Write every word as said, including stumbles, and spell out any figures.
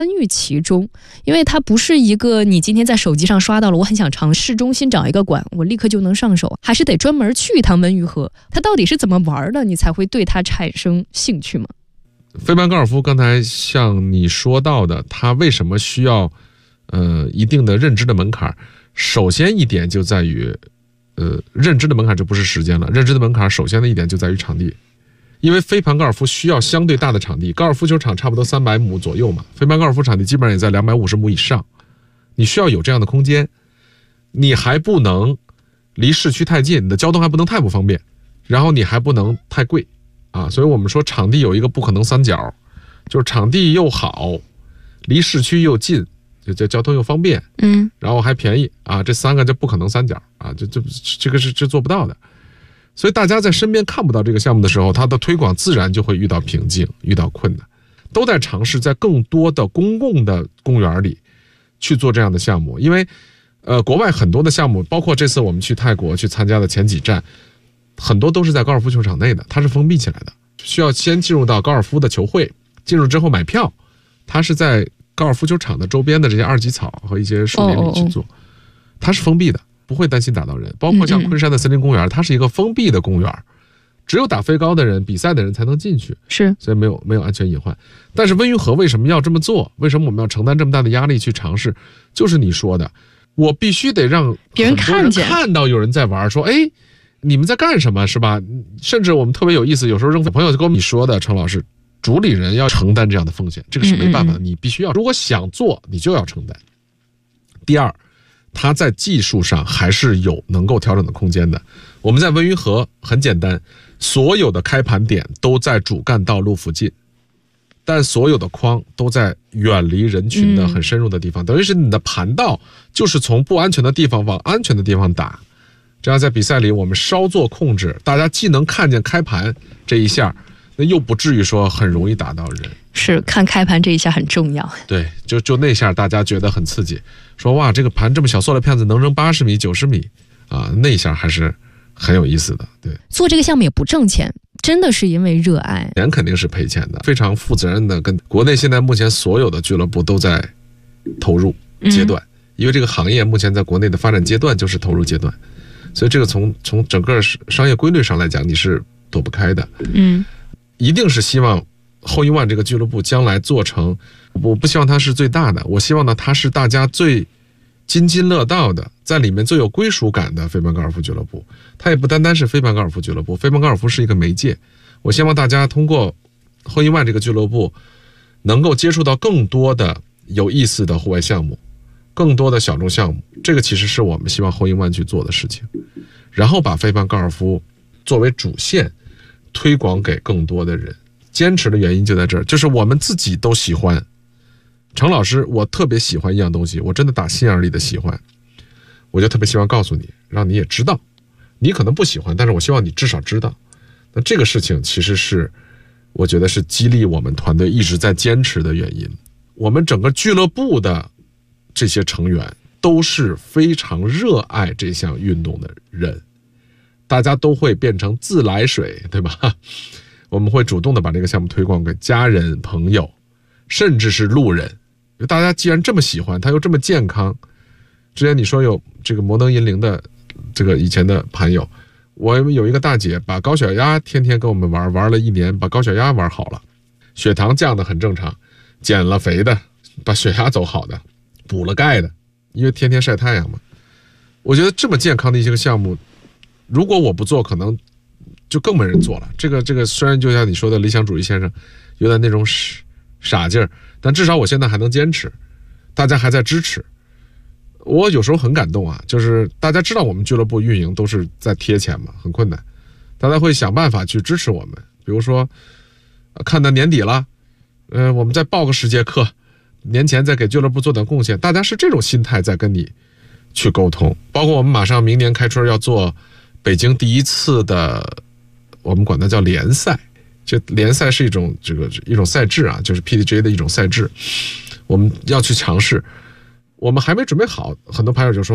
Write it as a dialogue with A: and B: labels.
A: 参与其中，因为它不是一个你今天在手机上刷到了，我很想尝试，市中心找一个馆，我立刻就能上手，还是得专门去一趟温榆河。它到底是怎么玩的，你才会对它产生兴趣吗？
B: 飞盘高尔夫刚才像你说到的，它为什么需要呃一定的认知的门槛？首先一点就在于，呃，认知的门槛就不是时间了，认知的门槛首先的一点就在于场地。因为飞盘高尔夫需要相对大的场地，高尔夫球场差不多三百亩左右嘛，飞盘高尔夫场地基本上也在两百五十亩以上，你需要有这样的空间，你还不能离市区太近，你的交通还不能太不方便，然后你还不能太贵啊，所以我们说场地有一个不可能三角，就是场地又好，离市区又近，就这交通又方便，
A: 嗯，
B: 然后还便宜啊，这三个就不可能三角啊，这这这个是这做不到的。所以大家在身边看不到这个项目的时候，它的推广自然就会遇到瓶颈，遇到困难，都在尝试在更多的公共的公园里去做这样的项目。因为呃，国外很多的项目，包括这次我们去泰国去参加的前几站，很多都是在高尔夫球场内的，它是封闭起来的，需要先进入到高尔夫的球会，进入之后买票，它是在高尔夫球场的周边的这些二级草和一些树林里去做，它是封闭的，不会担心打到人。包括像昆山的森林公园，它是一个封闭的公园，只有打飞高的人、比赛的人才能进去，
A: 是，
B: 所以没有没有安全隐患。但是温榆河为什么要这么做？为什么我们要承担这么大的压力去尝试？就是你说的，我必须得让
A: 别人看见，
B: 看到有人在玩，说，哎，你们在干什么，是吧？甚至我们特别有意思，有时候扔朋友就跟我们说的，程老师，主理人要承担这样的风险，这个是没办法的，
A: 嗯嗯
B: 你必须要，如果想做，你就要承担。第二，它在技术上还是有能够调整的空间的。我们在温榆河很简单，所有的开盘点都在主干道路附近，但所有的框都在远离人群的很深入的地方，嗯、等于是你的盘道就是从不安全的地方往安全的地方打。这样在比赛里我们稍作控制，大家既能看见开盘这一下，那又不至于说很容易打到人。
A: 是，看开盘这一下很重要。
B: 对，就就那下大家觉得很刺激，说哇，这个盘这么小，塑料片子能扔八十米、九十米啊，那下还是很有意思的。对，
A: 做这个项目也不挣钱，真的是因为热爱。
B: 钱肯定是赔钱的，非常负责任的，跟国内现在目前所有的俱乐部都在投入阶段，嗯、因为这个行业目前在国内的发展阶段就是投入阶段，所以这个从从整个商业规律上来讲，你是躲不开的。嗯，一定是希望后一万这个俱乐部将来做成，我不希望它是最大的，我希望呢它是大家最津津乐道的，在里面最有归属感的飞盘高尔夫俱乐部。它也不单单是飞盘高尔夫俱乐部，飞盘高尔夫是一个媒介。我希望大家通过后一万这个俱乐部，能够接触到更多的有意思的户外项目，更多的小众项目。这个其实是我们希望后一万去做的事情，然后把飞盘高尔夫作为主线推广给更多的人。坚持的原因就在这儿，就是我们自己都喜欢。程老师，我特别喜欢一样东西，我真的打心眼里的喜欢，我就特别希望告诉你，让你也知道。你可能不喜欢，但是我希望你至少知道。那这个事情其实是我觉得是激励我们团队一直在坚持的原因。我们整个俱乐部的这些成员都是非常热爱这项运动的人，大家都会变成自来水，对吧？我们会主动的把这个项目推广给家人、朋友，甚至是路人。大家既然这么喜欢，它又这么健康。之前你说有这个摩登银铃的这个以前的盘友，我有一个大姐把高血压天天跟我们玩，玩了一年，把高血压玩好了，血糖降的很正常，减了肥的，把血压走好的，补了钙的，因为天天晒太阳嘛。我觉得这么健康的一些个项目，如果我不做，可能就更没人做了。这个这个虽然就像你说的理想主义先生有点那种傻劲儿，但至少我现在还能坚持，大家还在支持。我有时候很感动啊，就是大家知道我们俱乐部运营都是在贴钱嘛，很困难，大家会想办法去支持我们。比如说看到年底了，呃，我们再报个十节课，年前再给俱乐部做点贡献，大家是这种心态在跟你去沟通。包括我们马上明年开春要做北京第一次的，我们管它叫联赛。这联赛是一种这个一种赛制啊，就是 P D G A 的一种赛制，我们要去尝试。我们还没准备好，很多朋友就说